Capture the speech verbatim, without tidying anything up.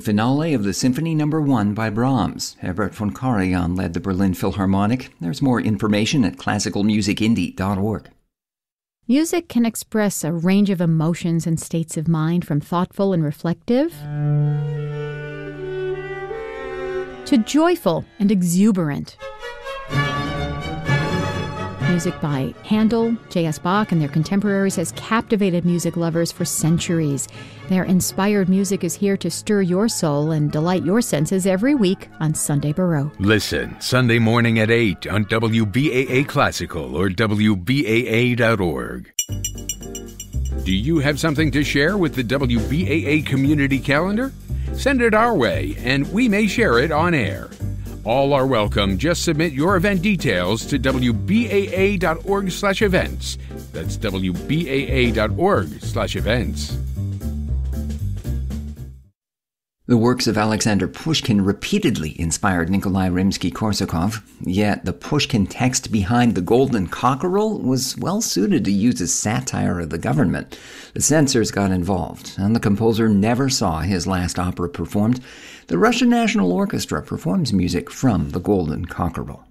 the finale of the Symphony Number one by Brahms. Herbert von Karajan led the Berlin Philharmonic. There's more information at classical music indie dot org. Music can express a range of emotions and states of mind, from thoughtful and reflective to joyful and exuberant. Music by Handel, J S. Bach, and their contemporaries has captivated music lovers for centuries. Their inspired music is here to stir your soul and delight your senses every week on Sunday Baroque. Listen Sunday morning at eight on W B A A Classical or W B A A dot org. Do you have something to share with the W B A A community calendar? Send it our way, and we may share it on air. All are welcome. Just submit your event details to W B A A dot org slash events. That's W B A A dot org slash events. The works of Alexander Pushkin repeatedly inspired Nikolai Rimsky-Korsakov, yet the Pushkin text behind The Golden Cockerel was well suited to use as satire of the government. The censors got involved, and the composer never saw his last opera performed. The Russian National Orchestra performs music from The Golden Cockerel.